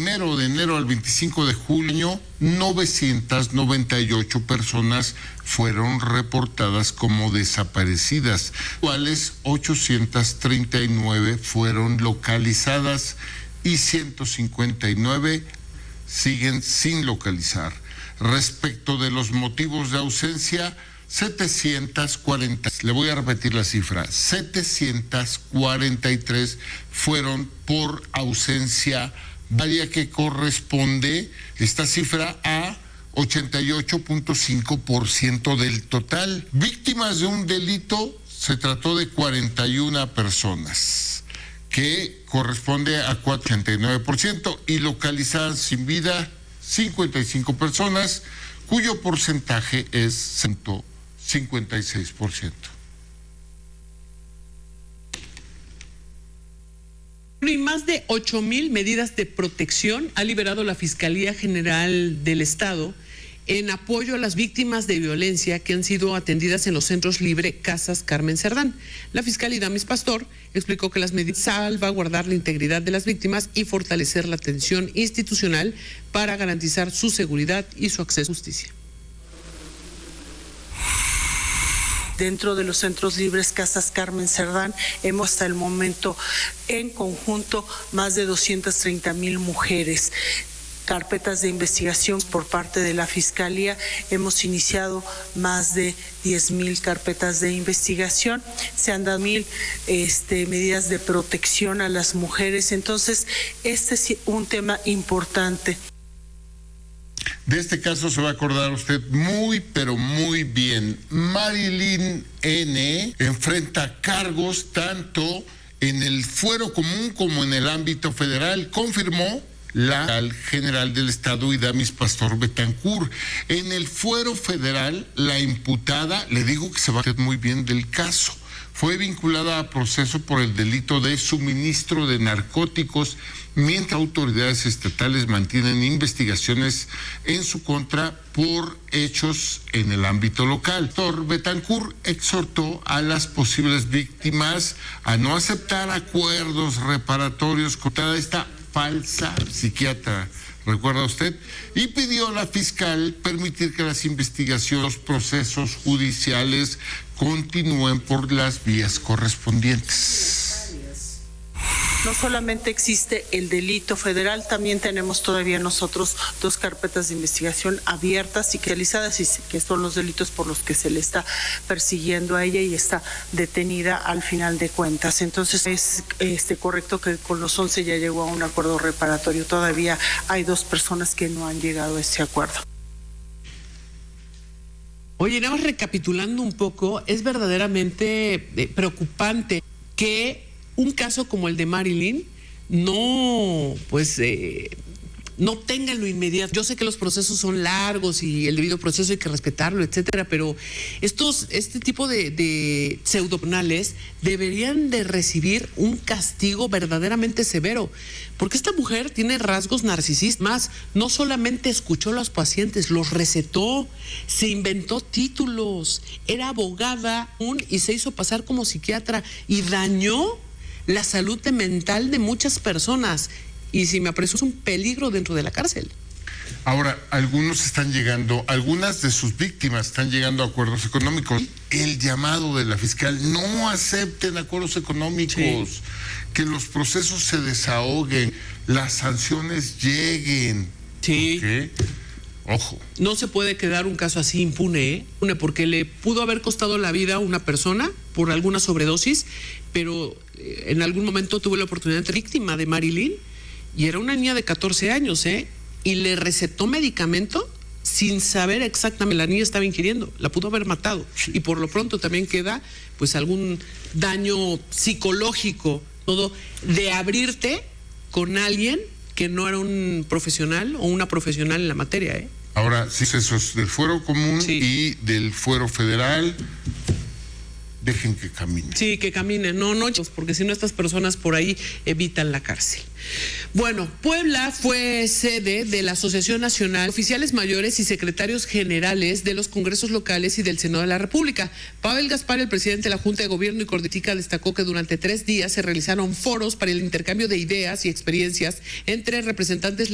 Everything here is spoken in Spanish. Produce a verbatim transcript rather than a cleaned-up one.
primero de enero al veinticinco de julio, novecientas noventa y ocho personas fueron reportadas como desaparecidas, cuales ochocientas treinta y nueve fueron localizadas y ciento cincuenta y nueve siguen sin localizar. Respecto de los motivos de ausencia, setecientas cuarenta, le voy a repetir la cifra, setecientas cuarenta y tres fueron por ausencia varia, que corresponde esta cifra a ochenta y ocho punto cinco por ciento del total. Víctimas de un delito, se trató de cuarenta y una personas, que corresponde a ochenta y nueve por ciento, y localizadas sin vida, cincuenta y cinco personas, cuyo porcentaje es ciento cincuenta y seis por ciento. Y más de ocho mil medidas de protección ha liberado la Fiscalía General del Estado en apoyo a las víctimas de violencia que han sido atendidas en los centros Libre Casas Carmen Cerdán. La fiscal Idamis Pastor explicó que las medidas salvaguardar la integridad de las víctimas y fortalecer la atención institucional para garantizar su seguridad y su acceso a justicia. Dentro de los centros libres Casas Carmen Cerdán hemos hasta el momento en conjunto más de doscientas treinta mil mujeres. Carpetas de investigación por parte de la Fiscalía, hemos iniciado más de diez mil carpetas de investigación, se han dado mil este, medidas de protección a las mujeres, entonces este es un tema importante. De este caso se va a acordar usted muy, pero muy bien. Marilyn N. enfrenta cargos tanto en el fuero común como en el ámbito federal, confirmó la fiscal general del Estado, Idamis Pastor Betancourt. En el fuero federal, la imputada, le digo que se va a hacer muy bien del caso, fue vinculada a proceso por el delito de suministro de narcóticos, mientras autoridades estatales mantienen investigaciones en su contra por hechos en el ámbito local. Pastor Betancourt exhortó a las posibles víctimas a no aceptar acuerdos reparatorios contra esta falsa psiquiatra, ¿recuerda usted? Y pidió a la fiscal permitir que las investigaciones, los procesos judiciales continúen por las vías correspondientes. No solamente existe el delito federal, también tenemos todavía nosotros dos carpetas de investigación abiertas y realizadas, y que son los delitos por los que se le está persiguiendo a ella y está detenida al final de cuentas. Entonces es este, correcto que con los once ya llegó a un acuerdo reparatorio. Todavía hay dos personas que no han llegado a ese acuerdo. Oye, nada más recapitulando un poco, es verdaderamente eh, preocupante que un caso como el de Marilyn no, pues, eh, no tenga lo inmediato. Yo sé que los procesos son largos y el debido proceso hay que respetarlo, etcétera, pero estos, este tipo de, de pseudopenales deberían de recibir un castigo verdaderamente severo, porque esta mujer tiene rasgos narcisistas. Más, no solamente escuchó a los pacientes, los recetó, se inventó títulos, era abogada y se hizo pasar como psiquiatra y dañó la salud mental de muchas personas, y si me aprecio es un peligro dentro de la cárcel. Ahora, algunos están llegando, algunas de sus víctimas están llegando a acuerdos económicos. El llamado de la fiscal, no acepten acuerdos económicos, sí, que los procesos se desahoguen, las sanciones lleguen. Sí. ¿Okay? Ojo. No se puede quedar un caso así impune, ¿eh? Porque le pudo haber costado la vida a una persona por alguna sobredosis, pero en algún momento tuve la oportunidad de ser víctima de Marilyn, y era una niña de catorce años, ¿eh? Y le recetó medicamento sin saber exactamente, la niña estaba ingiriendo, la pudo haber matado. Sí. Y por lo pronto también queda pues algún daño psicológico, todo de abrirte con alguien que no era un profesional o una profesional en la materia, ¿eh? Ahora, sí, eso es del fuero común, sí, y del fuero federal. Dejen que caminen. Sí, que caminen, no, no, porque si no estas personas por ahí evitan la cárcel. Bueno, Puebla fue sede de la Asociación Nacional de Oficiales Mayores y Secretarios Generales de los Congresos Locales y del Senado de la República. Pavel Gaspar, el presidente de la Junta de Gobierno y Cordetica, destacó que durante tres días se realizaron foros para el intercambio de ideas y experiencias entre representantes